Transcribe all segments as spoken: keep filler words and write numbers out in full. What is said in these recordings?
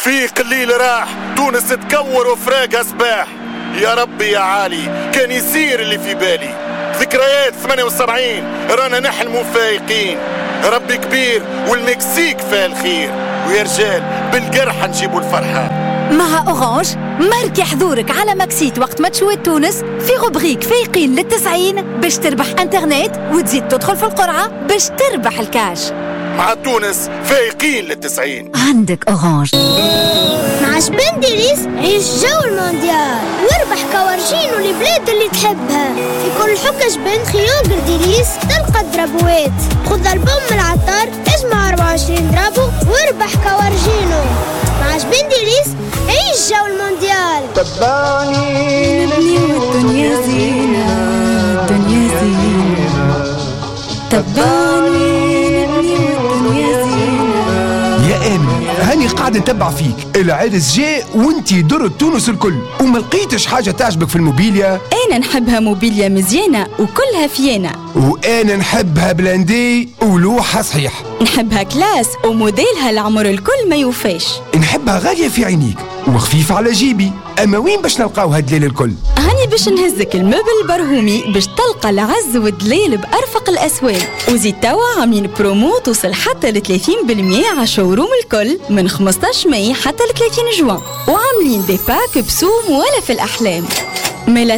في قليل راح تونس تكور وفراقها سباح. يا ربي يا عالي كان يصير اللي في بالي. ذكريات ثمانية وسبعين رانا نحلموا فايقين. ربي كبير والمكسيك فيها الخير، ويا رجال بالقرحة نجيبوا الفرحة. مع أورانج ماركي حضورك على ماكسيت وقت ماتشوات تونس في غبريك فايقين للتسعين باش تربح انترنت وتزيد تدخل في القرعة باش تربح الكاش. مع تونس فايقين للتسعين. عندك أورانج. مع شبين ديريس عيش جو المونديال واربح كوارجين والبلاد اللي تحبها. في كل حكة شبين خيوق ديريس تلقى الدرابوات. خذ البوم من العطار اجمع أربعة وعشرين درابو واربح كوارجينو. مع شبين ديريس عيش جو المونديال. تبعني نبني والدنيا زينة، الدنيا زينة. تبعني نبني والدنيا زينة. يا آمن هاني قاعد نتبع فيك. العرس جاء وانتي درت تونس الكل وما لقيتش حاجة تعجبك في الموبيليا. أنا نحبها موبيليا مزيانة وكلها فيانا. وأنا نحبها بلاندي ولوحة صحيح. نحبها كلاس وموديلها العمر الكل ما يوفاش. نحبها غالية في عينيك وخفيفة على جيبي. أما وين باش نلقاو هالدليل الكل؟ هاني باش نهزك المبل البرهومي باش تلقى العز والدليل بأرفق الأسواق. وزيد توا عاملين برومو توصل حتى ل ثلاثين بالمية على شوروم الكل من خمسطاش ماي حتى ل ثلاثين جوان. وعاملين دي باك بسوم ولا في الأحلام. ملا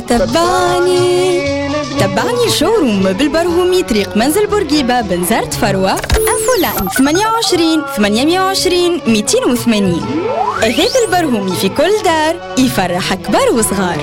تبعني تبعني شوروم بالبرهومي طريق منزل بورقيبة بنزرت فروة. انفو لاين ثمانية وعشرين ثمانمية وعشرين مئتين وثمانين. أثاث البرهومي في كل دار يفرح كبار وصغار.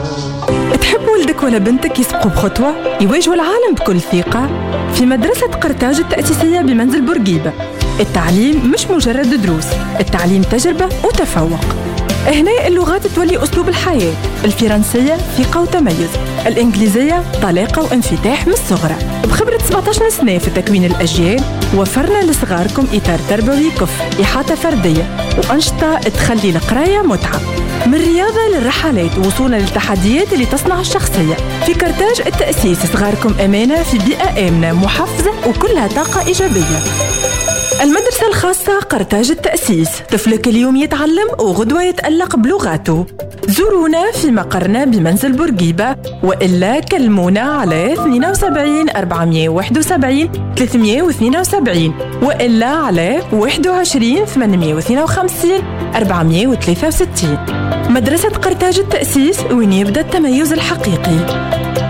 تحب ولدك ولا بنتك يسبقوا بخطوة يواجهوا العالم بكل ثقة؟ في مدرسة قرطاج التأسيسية بمنزل بورقيبة التعليم مش مجرد دروس، التعليم تجربة وتفوق. هنا اللغات تولي أسلوب الحياة. الفرنسية ثقة وتميز، الإنجليزية طلاقة وانفتاح من الصغرى. بخبرة سبعطاش سنة في تكوين الأجيال وفرنا لصغاركم إطار تربوي كفء، إحاطة فردية وأنشطة تخلي القراية متعة. من الرياضة للرحلات وصولا للتحديات اللي تصنع الشخصية. في قرطاج التأسيس صغاركم أمانة في بيئة آمنة محفزة وكلها طاقة إيجابية. المدرسة الخاصة قرطاج التأسيس، طفلك اليوم يتعلم وغدوة يتألق بلغاته. زورونا في مقرنا بمنزل بورقيبة وإلا كلمونا على اثنين وسبعين أربعمية وواحد وسبعين ثلاثمية واثنين وسبعين وإلا على واحد وعشرين ثمانمية واثنين وخمسين أربعمية وثلاثة وستين. مدرسة قرطاج التأسيس وين يبدأ التميز الحقيقي.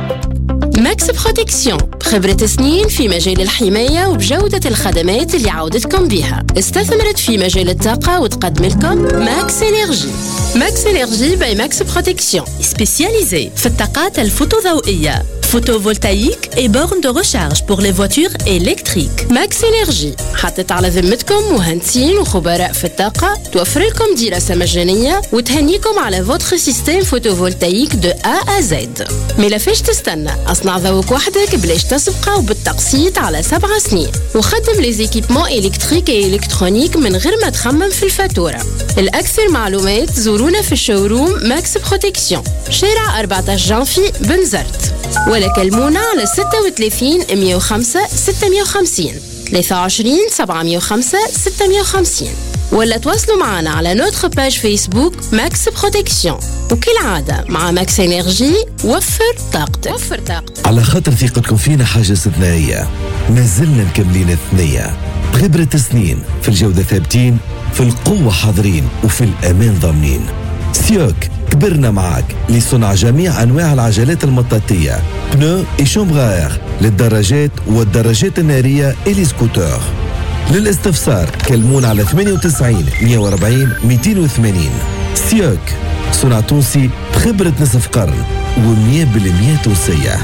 ماكس بروتكسيون بخبرة سنين في مجال الحماية وبجودة الخدمات اللي عودتكم بيها. استثمرت في مجال الطاقة وتقدم لكم ماكس إنرجي. ماكس إنرجي باي ماكس بروتكسيون سبيسياليزي في الطاقات الفوتوضوئية photovoltaïque et bornes de recharge pour les voitures électriques. Max Energy حطت على ذمتكم مهندسين وخبراء في الطاقة توفر لكم دراسة مجانية وتهنيكم على votre système photovoltaïque de A à Z. ملا فيش تستنى، أصنع ذوق وحدك بلاش تسبقه وبالتقسيط على سبع سنين وخدم لي زيكيبمون إلكتريك et électronique من غير ما تخمم في الفاتورة. الأكثر معلومات زورونا في الشوروم ماكس بروتكسيون شارع أربعطاش جانفي بنزرت ولا كلمونا على ستة وثلاثين مئة وخمسة ستمية وخمسين ثلاثة وعشرين سبعمية وخمسة ستمية وخمسين ولا تواصلوا معنا على نوتر باج فيسبوك ماكس بروتكسيون. وكالعادة مع ماكس انرجي وفر طاقتك. وفر طاقتك على خاطر ثقتكم فينا حاجة استثنائية. ما زلنا مكملين الثنية بخبرة سنين في الجودة ثابتين، في القوة حاضرين وفي الأمان ضامنين. سيوك كبرنا معك لصنع جميع أنواع العجلات المطاطية بنو إي شومبغ للدراجات والدراجات النارية إلي سكوتر. للاستفسار كلمون على ثمانية وتسعين مئة وأربعين مئتين وثمانين. سيوك صنع تونسي بخبرة نصف قرن ومية بالمية تونسية.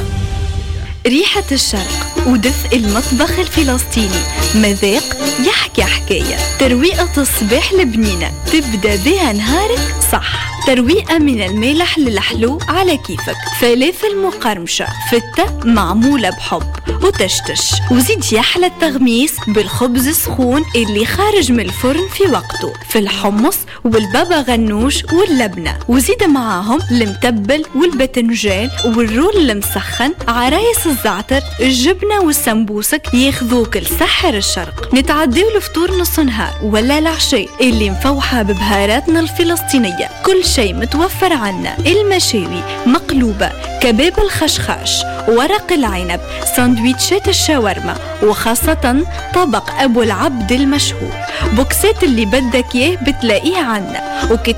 ريحة الشرق ودفء المطبخ الفلسطيني، مذاق يحكي حكاية، ترويقة الصباح البنينة تبدأ بها نهارك صح، ترويقة من المالح للحلو على كيفك، فلافل مقرمشة فتة معمولة بحب وتشتش، وزيد يحلى التغميس بالخبز السخون اللي خارج من الفرن في وقته، في الحمص والبابا غنوش واللبنة، وزيد معاهم المتبل والبتنجان والرول المسخن، عرايس الزعتر، الجبنة والسمبوسك ياخذوك لسحر الشرق. نتعديو لفطور نص نهار ولا العشاء اللي مفوحة ببهاراتنا الفلسطينية، كل شيء متوفر عنا، المشاوي، مقلوبة، كباب الخشخاش، ورق العنب، ساندويتشات الشاورما، وخاصة طبق أبو العبد المشهور. بوكسات اللي بدك إياه بتلاقيه عنا، وكي